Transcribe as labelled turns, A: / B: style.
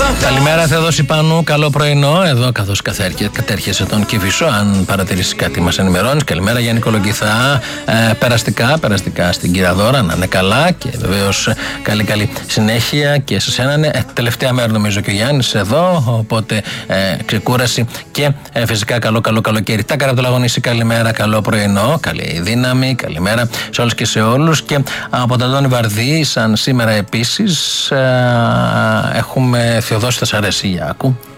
A: Καλημέρα, Θεοδόση Πάνου. Καλό πρωινό. Εδώ, καθώς κατέρχεσαι τον Κηφισό, αν παρατηρήσει κάτι, μας ενημερώνεις. Καλημέρα, Γιάννη Κολοκυθά. Περαστικά στην κυρία Δώρα, να είναι καλά και βεβαίως καλή συνέχεια και σε σένα. Τελευταία μέρα, νομίζω, και ο Γιάννης εδώ. Οπότε ξεκούραση και φυσικά καλό καλοκαίρι. Τα από το Λαγωνίσι, καλημέρα, καλό πρωινό. Καλή δύναμη, καλημέρα σε όλους και σε όλους. Και από τον Αντώνη Βαρδί, σαν σήμερα επίσης, έχουμε Θεοδόση Θεσσαρεσσιάκου.